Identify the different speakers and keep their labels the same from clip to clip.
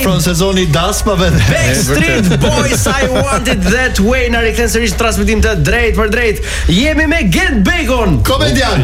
Speaker 1: From sezoni dasmave.
Speaker 2: Backstreet Boys, I Want It That Way. Na rikthen sërish transmetim të drejt për drejt. Jemi me Get Bacon,
Speaker 1: Komedian.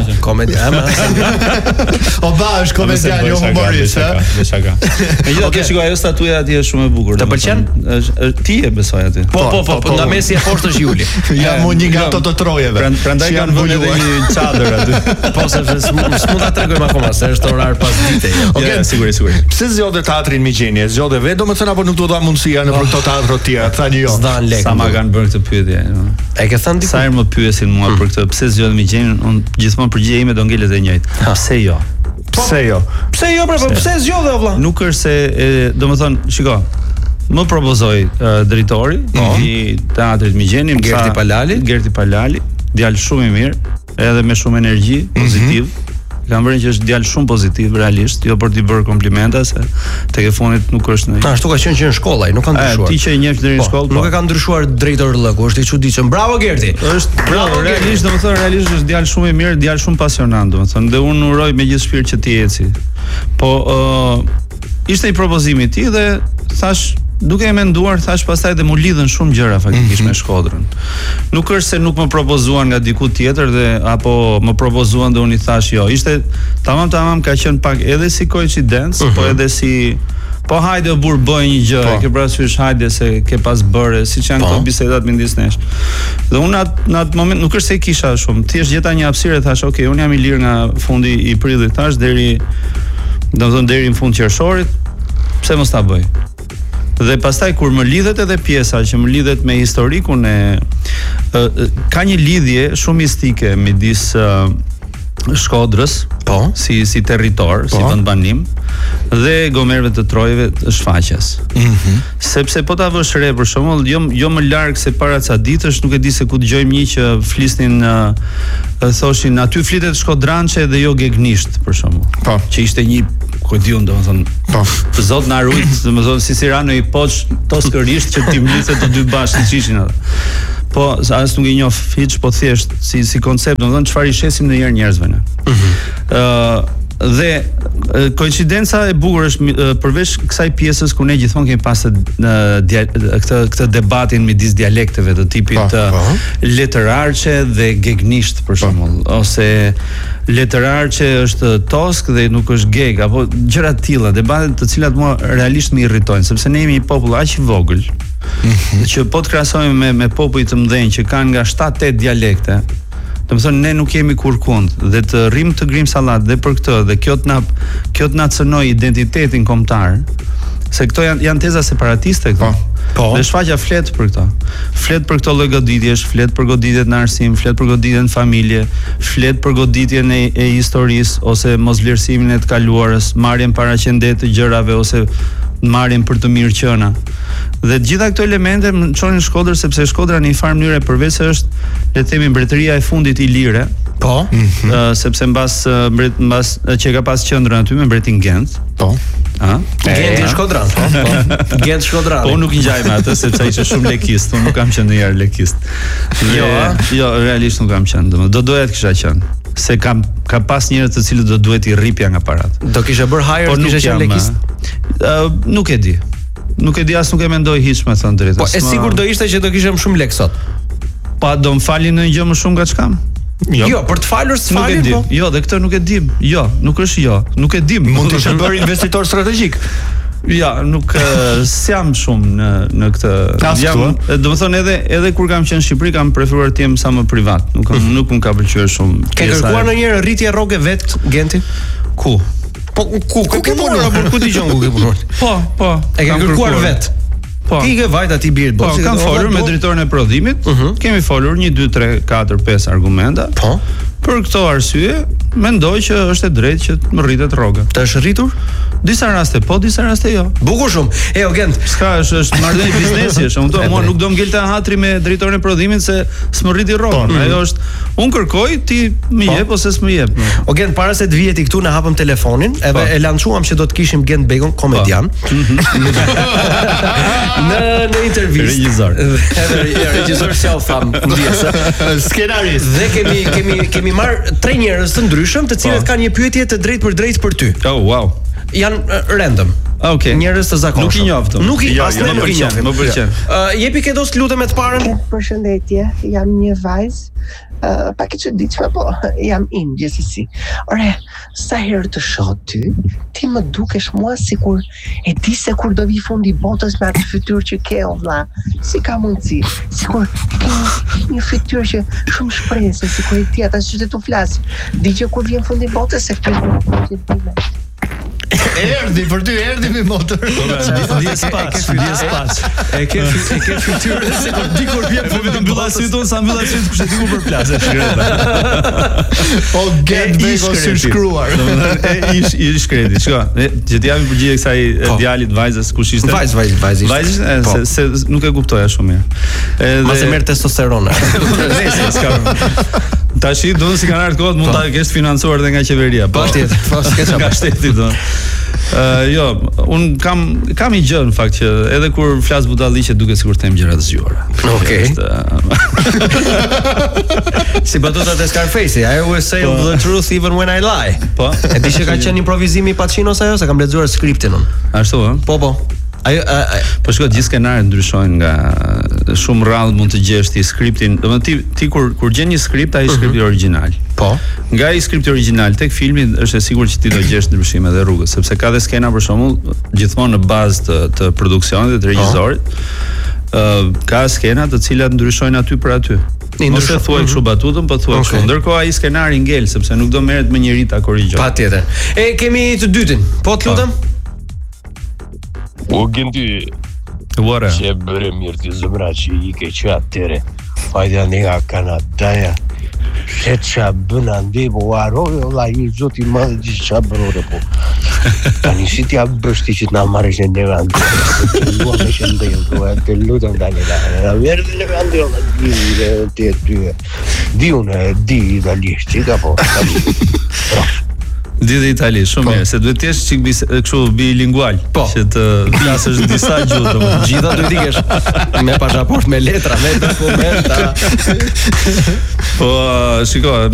Speaker 1: O ba, është komedian, jo humorist, ha?
Speaker 3: Megjithatë, shikoj, ajo statuja aty është shumë e bukur.
Speaker 2: Të pëlqen?
Speaker 3: Ti e besoj aty.
Speaker 2: Po, nga mesi e poshtë është Juli.
Speaker 1: Ja, mu një nga ato të trojeve.
Speaker 3: Prandaj kanë vënë edhe një çadër aty.
Speaker 2: Po, sepse s'mund ta tregojmë akoma se është orar pas dite.
Speaker 3: Okej, sigurisht.
Speaker 1: Pse zgjodhe teatrin Migjeni? Zgjodhe vetë, domethënë apo nuk do ta mundësia në këto teatro të tjera? Thani jo.
Speaker 2: S'dan lek.
Speaker 3: Sa ma kanë bërë këtë pyetje.
Speaker 2: E ke thënë diku?
Speaker 3: Sa herë më pyesin mua për këtë, pse zgjodhe Migjenin? Unë gjithmonë përgjigjja ime do ngelet e njëjtë. Pse jo?
Speaker 1: Pse jo?
Speaker 2: Pse jo, pse zgjodhe o vlla?
Speaker 3: Nuk është se, domethënë, shiko, më propozoi drejtori i teatrit Migjeni, Gerti Palali, djalë shumë i mirë, edhe me shumë energji, pozitiv. Kam vënë që është djalë shumë pozitiv realisht, jo për t'i bërë komplimenta se tek e fundit nuk është në.
Speaker 2: Ashtu ka qenë që në shkolla, nuk ka ndryshuar.
Speaker 3: Ti që e njeh deri në shkollë,
Speaker 2: nuk e ka ndryshuar drejtor Llëku, është i çuditshëm. Bravo Gerti.
Speaker 3: Bravo, realisht realisht është djalë shumë i mirë, djalë shumë pasionant, domethënë, dhe unë uroj me gjithë shpirt që ti eci. Po ishte i propozimi i tij dhe thash, duke e menduar, thash pastaj dhe mu lidhen shumë gjëra faktikisht me Shkodrën. Nuk është se nuk më propozuan nga diku tjetër dhe apo më propozuan dhe unë i thash jo. Ishte tamam ka qenë pak edhe si koincidencë, po edhe si po hajde u bur bëj një gjë, ke parasysh hajde se ke pas bërë, siç janë këto bisedat midis nesh. Dhe unë në atë moment nuk është se kisha shumë, thjesht gjeta një hapësirë, thash, ok, unë jam i lirë nga fundi i prillit, thash deri në fund qershorit, pse mos ta bëj? Dhe pastaj kur më lidhet edhe pjesa që më lidhet me historikun ka një lidhje shumë mistike midis Shkodrës, si territor, si vend banim, dhe gomerëve të Trojeve të shfaqjes. Sepse po ta vësh re për shembull, jo më larg se para ca ditësh, nuk e di se ku dëgjojmë një që flisnin thoshin aty flitet shkodrançe dhe jo gegnisht për shembull. Që ishte një kujdiun, domethënë, zot na rujt, domethënë si Sirano i poç toskërisht që ti mlitet të dy bashkë siç ishin ato. Po, as nuk i njoh hiç, po thjesht si koncept, domethënë çfarë i shesim ndonjëherë njerëzve ne. Dhe koincidenca e bukur është përveç kësaj pjesës ku ne gjithmonë kemi pasur këtë debatin midis dialekteve të tipit letërarçe dhe gegnisht për shembull, ose letërarçe është tosk dhe nuk është geg, apo gjëra të tilla, debate të cilat mua realisht më irritojnë, sepse ne jemi një popull aq i vogël që po të krahasojmë me popull të mëdhenj që kanë nga 7-8 dialekte. Domethënë ne nuk jemi kur kund dhe të rrim të grim sallat dhe për këtë dhe kjo të na cënoj identitetin kombëtar, se këto janë teza separatiste këto. Dhe shfaqja flet për këto. Flet për këto lloj goditjesh, flet për goditjet në arsim, flet për goditjen në familje, flet për goditjen e historisë ose mosvlerësimin e të kaluarës, marrjen paraqendet të gjërave ose marrjen për të mirë qëna. Dhe të gjitha këto elemente më çonin Shkodrën sepse Shkodra në një farë mënyrë përveç se është, le të themi, mbretëria e fundit Ilire. Sepse mbas që ka pas qendrën aty me mbretin Gent. Genti Shkodran. Gent Shkodran. Po nuk i ngjaj me atë sepse ishte shumë lekist, unë nuk kam qenë ndonjëherë lekist. Jo, realisht nuk kam qenë, domethënë do doja të kisha qenë. Se ka pas njerëz të cilët do duhet i rripja nga parat.
Speaker 2: Do kishe bërë hajër të kishe qenë lekist?
Speaker 3: Nuk e di. Nuk e di, as nuk e mendoj hiç, me thënë drejtën.
Speaker 2: Po e sigurt do ishte që do kishem shumë lek sot.
Speaker 3: Pa do më falin në një gjë më shumë nga çkam?
Speaker 2: Jo, për të falur s'falin, po.
Speaker 3: Jo, dhe këtë nuk e dim. Jo, nuk është jo. Nuk e dim.
Speaker 1: Mund të ishe bërë investitor strategjik.
Speaker 3: Ja, nuk s'jam shumë në këtë. Domethënë edhe kur kam qenë në Shqipëri kam preferuar të jem sa më privat. Nuk më ka pëlqyer shumë.
Speaker 2: Ke kërkuar ndonjëherë rritje rroge vet, Genti?
Speaker 3: Ku?
Speaker 2: Po ku ke punuar apo ku dëgjon ku ke punuar?
Speaker 3: Po.
Speaker 2: E ke kërkuar vet. Po. Ti ke vajt aty birit,
Speaker 3: po. Kam folur me drejtorin e prodhimit. Kemi folur 1 2 3 4 5 argumenta.
Speaker 2: Po.
Speaker 3: Për këto arsye, mendoj që është e drejtë që të më rritet rroga.
Speaker 2: Të është rritur?
Speaker 3: Disa raste po, disa raste jo.
Speaker 2: Bukur shumë. Gent,
Speaker 3: s'ka, është marrëdhënie biznesi, është. Mua nuk do m'ngelta hatri me drejtorin e prodhimit se s'më rriti rroga. Ajo është, unë kërkoj, ti më jep ose s'më jep.
Speaker 2: Gent, para se të vijeti këtu na hapëm telefonin, edhe e lançuam që do të kishim Gent Bacon, komedian. Në intervistë. Regjisor Sjofam,
Speaker 1: skenarist.
Speaker 2: Dhe kemi marrë 3 njerëz të ndryshëm, të cilët kanë një pyetje të drejtë për ty.
Speaker 3: Oh, wow.
Speaker 2: Janë random.
Speaker 3: Okej.
Speaker 2: Njerëz të zakonshëm.
Speaker 3: Nuk i njoft.
Speaker 2: Nuk i as ne nuk i njohim.
Speaker 3: Më pëlqen.
Speaker 2: Jepi Kedos, lutem me të parën.
Speaker 4: Përshëndetje, jam një vajzë, pak e çuditshme, po jam gjithsesi. Ore, sa herë të shoh ti më dukesh mua sikur e di se kur do vi fundi i botës me atë fytyrë që ke o vlla. Si ka mundsi? Sikur ke një fytyrë që shumë shpresë, sikur e ti ata që tu flas. Digjë kur vjen fundi i botës se këtë
Speaker 1: Erdhi për ty, erdhi me motor.
Speaker 3: Di spaç. E ke fytyrën se kur dikur vjen fundi i botës. Sa mbyll asyt kush e di ku për plasë shkreta.
Speaker 1: O get beko si shkruar.
Speaker 3: Domethënë i shkreti. Shko, që të japim përgjigje kësaj djalit vajzës kush ishte?
Speaker 2: Vajzë.
Speaker 3: Vajzë se nuk e kuptoja shumë mirë. Edhe
Speaker 2: Mase merr testosterona.
Speaker 3: Tashi do si kanë ardhur kohët mund ta kesh financuar edhe nga qeveria.
Speaker 2: Patjetër, po s'ke
Speaker 3: nga shteti do. Jo, un kam një gjë në fakt që edhe kur flas budalliqe duket sikur them gjëra të zgjuara.
Speaker 2: Okej. Si batutat e Scarface, I always say the truth even when I lie.
Speaker 3: Po.
Speaker 2: E di që ka qenë improvizimi i Pacinos ajo, se kam lexuar skriptin unë.
Speaker 3: Ashtu ë?
Speaker 2: Po.
Speaker 3: Po shkoj, gjithë skenarët ndryshojnë nga shumë rrallë mund të gjesh ti skriptin. Domethënë ti kur gjen një skript ai skripti origjinal.
Speaker 2: Po.
Speaker 3: Nga ai skripti origjinal tek filmi është e sigurt që ti do gjesh ndryshime edhe rrugës, sepse ka dhe skena për shembull gjithmonë në bazë të produksionit dhe të regjisorit. Ka skena të cilat ndryshojnë aty për aty. Mos e thuaj kështu batutën, po thuaj kështu. Ndërkohë ai skenari ngel sepse nuk do merret me njëri ta korrigjoj.
Speaker 2: Patjetër. E kemi të dytin. Po të lutem.
Speaker 5: O gëndi
Speaker 3: Ora.
Speaker 5: që bëre mirë të zëmra që i ke që atyre fajda nga Kanadaja se që bëna ndi po arrojo la ju zoti madhe gjithë që bërore po tani si t'ja bështi që t'na marrësh e nga ndi lua me që ndejë të lutëm tani da verë dhe nga ndi di unë di italisht që ka po
Speaker 3: Di dhe itali, shumë mirë, se duhet të jesh çik kështu bilingual, që të flasësh disa gjuhë, domethënë.
Speaker 2: Gjitha duhet i kesh me pasaport, me letra, me dokumenta.
Speaker 3: Po, shiko,